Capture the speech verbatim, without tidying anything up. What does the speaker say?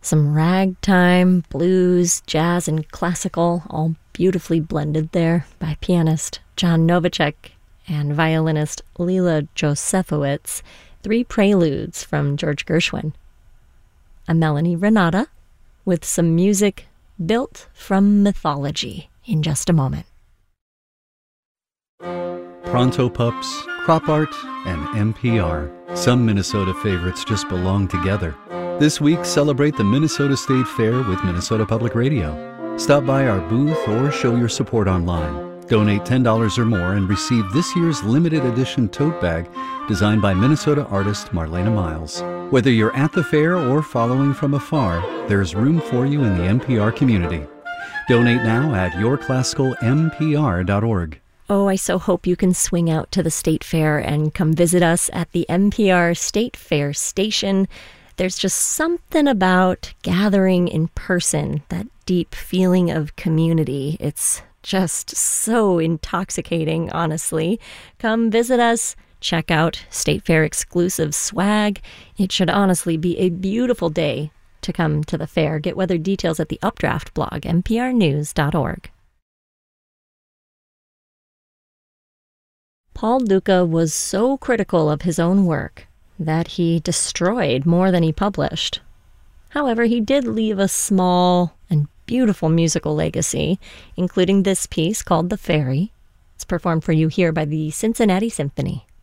Some ragtime, blues, jazz, and classical, all beautifully blended there by pianist John Novacek and violinist Lila Josefowitz. Three preludes from George Gershwin. A Melanie Renata with some music built from mythology in just a moment. Pronto Pups, Crop Art, and N P R. Some Minnesota favorites just belong together. This week, celebrate the Minnesota State Fair with Minnesota Public Radio. Stop by our booth or show your support online. Donate ten dollars or more and receive this year's limited edition tote bag designed by Minnesota artist Marlena Miles. Whether you're at the fair or following from afar, there's room for you in the N P R community. Donate now at your classical m p r dot org. Oh, I so hope you can swing out to the State Fair and come visit us at the N P R State Fair station. There's just something about gathering in person, that deep feeling of community. It's just so intoxicating, honestly. Come visit us. Check out State Fair exclusive swag. It should honestly be a beautiful day to come to the fair. Get weather details at the Updraft blog, n p r news dot org. Paul Duca was so critical of his own work that he destroyed more than he published. However, he did leave a small and beautiful musical legacy, including this piece called The Ferry. It's performed for you here by the Cincinnati Symphony.